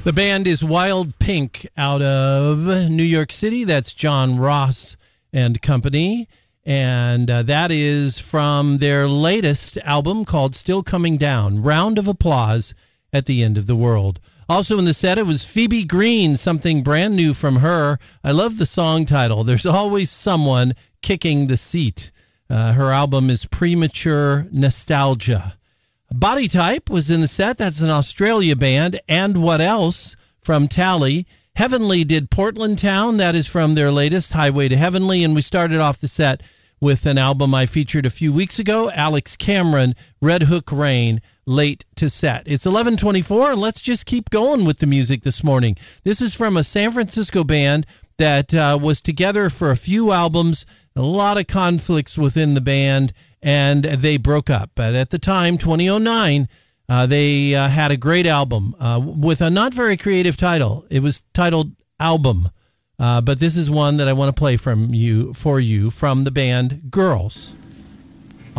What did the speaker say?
The band is Wild Pink out of New York City. That's John Ross and company. And that is from their latest album called Still Coming Down. Round of applause at the end of the world. Also in the set, it was Phoebe Green, something brand new from her. I love the song title. There's always someone kicking the seat. Her album is Premature Nostalgia. Body Type was in the set. That's an Australia band. And What Else from Tally. Heavenly did Portland Town. That is from their latest, Highway to Heavenly. And we started off the set with an album I featured a few weeks ago, Alex Cameron, Red Hook Rain, Late to Set. It's 11:24, and let's just keep going with the music this morning. This is from a San Francisco band that was together for a few albums, a lot of conflicts within the band, and they broke up. But at the time, 2009, they had a great album with a not very creative title. It was titled Album, but this is one that I want to play for you from the band Girls.